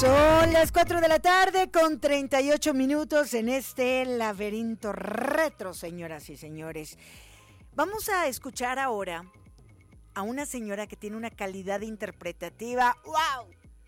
Son las 4 de la tarde con 38 minutos en este laberinto retro, señoras y señores. Vamos a escuchar ahora a una señora que tiene una calidad interpretativa, ¡wow!,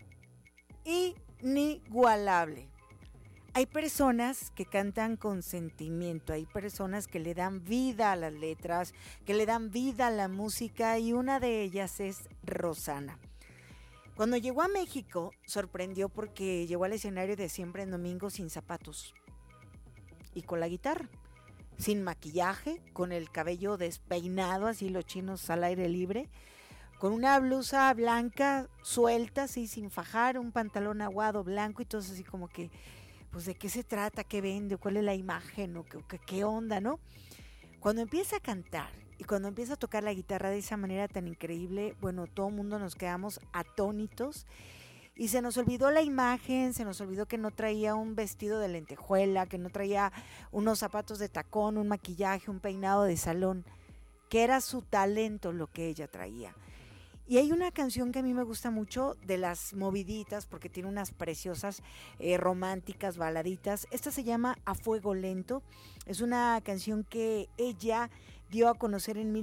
inigualable. Hay personas que cantan con sentimiento, hay personas que le dan vida a las letras, que le dan vida a la música, y una de ellas es Rosana. Cuando llegó a México, sorprendió porque llegó al escenario de Siempre en Domingo sin zapatos y con la guitarra, sin maquillaje, con el cabello despeinado, así los chinos al aire libre, con una blusa blanca suelta, así sin fajar, un pantalón aguado blanco, y todo así como que, pues, ¿de qué se trata? ¿Qué vende? ¿Cuál es la imagen? ¿Qué onda, no? Cuando empieza a cantar y cuando empieza a tocar la guitarra de esa manera tan increíble, bueno, todo el mundo nos quedamos atónitos y se nos olvidó la imagen, se nos olvidó que no traía un vestido de lentejuela, que no traía unos zapatos de tacón, un maquillaje, un peinado de salón, que era su talento lo que ella traía. Y hay una canción que a mí me gusta mucho, de las moviditas, porque tiene unas preciosas románticas, baladitas. Esta se llama A Fuego Lento. Es una canción que ella dio a conocer en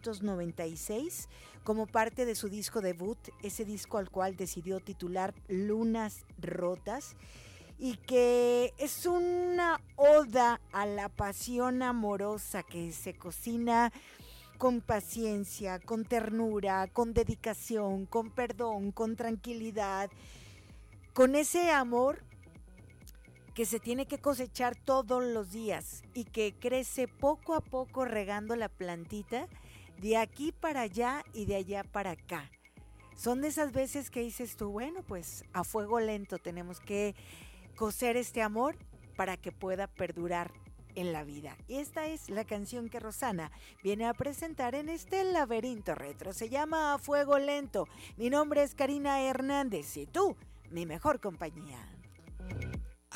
1996 como parte de su disco debut, ese disco al cual decidió titular Lunas Rotas, y que es una oda a la pasión amorosa que se cocina con paciencia, con ternura, con dedicación, con perdón, con tranquilidad, con ese amor que se tiene que cosechar todos los días y que crece poco a poco regando la plantita de aquí para allá y de allá para acá. Son de esas veces que dices tú, bueno, pues a fuego lento tenemos que cocer este amor para que pueda perdurar en la vida. Y esta es la canción que Rosana viene a presentar en este laberinto retro. Se llama A Fuego Lento. Mi nombre es Karina Hernández y tú, mi mejor compañía.